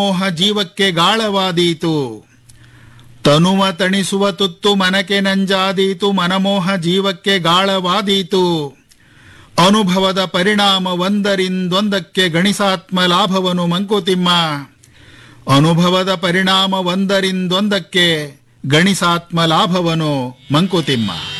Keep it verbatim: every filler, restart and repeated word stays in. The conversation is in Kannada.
ಮೋಹ ಜೀವಕ್ಕೆ ಗಾಳವಾದೀತು. ತನುವ ತಣಿಸುವ ತುತ್ತು ಮನಕ್ಕೆ ನಂಜಾದೀತು, ಮನಮೋಹ ಜೀವಕ್ಕೆ ಗಾಳವಾದೀತು. ಅನುಭವದ ಪರಿಣಾಮ ಒಂದರಿಂದೊಂದಕ್ಕೆ ಗಣಿಸಾತ್ಮ ಲಾಭವನು ಮಂಕುತಿಮ್ಮ. ಅನುಭವದ ಪರಿಣಾಮ ಒಂದರಿಂದೊಂದಕ್ಕೆ ಗಣಿಸಾತ್ಮ ಲಾಭವನು ಮಂಕುತಿಮ್ಮ.